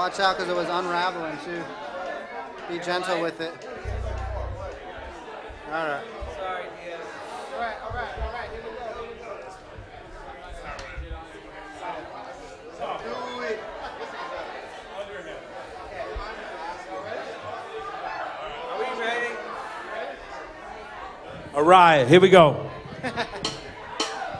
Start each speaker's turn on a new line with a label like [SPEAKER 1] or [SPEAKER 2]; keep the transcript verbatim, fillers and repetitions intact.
[SPEAKER 1] Watch out because it was unraveling too. Be gentle with it. All right.
[SPEAKER 2] Sorry, Diaz.
[SPEAKER 1] All right, all right, all right. Here we go. Here we go. Do it.
[SPEAKER 2] Are we ready?
[SPEAKER 3] All right, here we go.